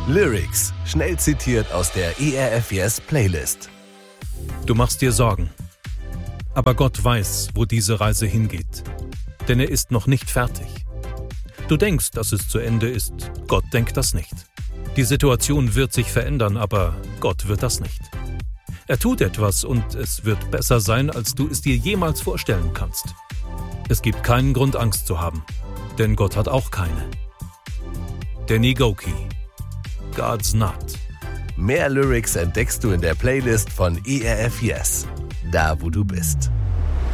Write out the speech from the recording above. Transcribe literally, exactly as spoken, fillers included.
Lyrics, schnell zitiert aus der E R F Yes Playlist. Du machst dir Sorgen. Aber Gott weiß, wo diese Reise hingeht. Denn er ist noch nicht fertig. Du denkst, dass es zu Ende ist. Gott denkt das nicht. Die Situation wird sich verändern, aber Gott wird das nicht. Er tut etwas und es wird besser sein, als du es dir jemals vorstellen kannst. Es gibt keinen Grund, Angst zu haben. Denn Gott hat auch keine. Danny Gokey. God's not. Mehr Lyrics entdeckst du in der Playlist von E R F Yes, da wo du bist.